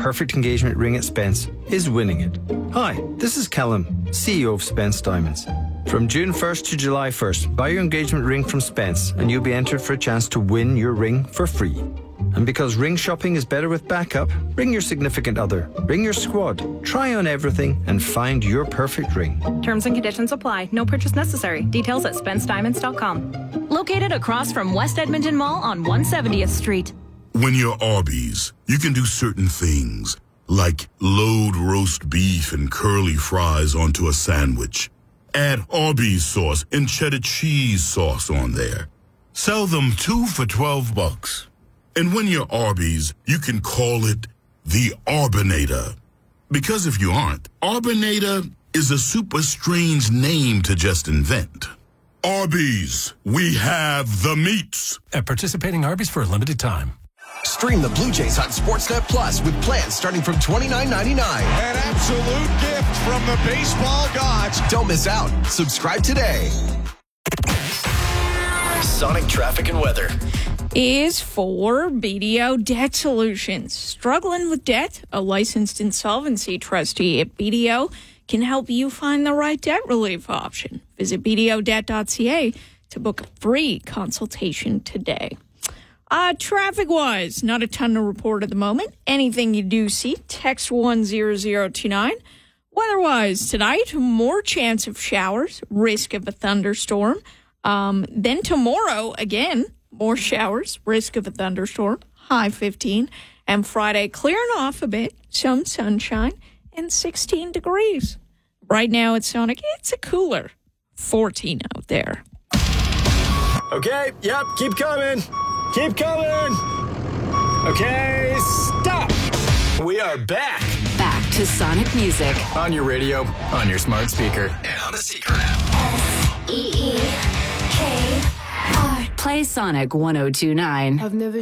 perfect engagement ring at Spence is winning it. Hi, this is Callum, CEO of Spence Diamonds. From June 1st to July 1st, buy your engagement ring from Spence and you'll be entered for a chance to win your ring for free. And because ring shopping is better with backup, bring your significant other, bring your squad, try on everything and find your perfect ring. Terms and conditions apply. No purchase necessary. Details at SpenceDiamonds.com. Located across from West Edmonton Mall on 170th Street. When you're Arby's, you can do certain things, like load roast beef and curly fries onto a sandwich. Add Arby's sauce and cheddar cheese sauce on there. Sell them 2 for $12. And when you're Arby's, you can call it the Arbinator. Because if you aren't, Arbinator is a super strange name to just invent. Arby's, we have the meats. At participating Arby's for a limited time. Stream the Blue Jays on Sportsnet Plus with plans starting from $29.99. An absolute gift from the baseball gods. Don't miss out. Subscribe today. Sonic traffic and weather is for BDO Debt Solutions. Struggling with debt? A licensed insolvency trustee at BDO can help you find the right debt relief option. Visit bdodebt.ca to book a free consultation today. Traffic-wise, not a ton to report at the moment. Anything you do see, text 10029. Weather-wise, tonight, more chance of showers, risk of a thunderstorm. Then tomorrow, again, more showers, risk of a thunderstorm, high 15. And Friday, clearing off a bit, some sunshine, and 16 degrees. Right now at Sonic, it's a cooler 14 out there. Okay, yep, keep coming. Keep coming. Okay, stop. We are back. Back to Sonic Music. On your radio, on your smart speaker, and on the Seeker app. SEEKR. Play Sonic 102.9. I've never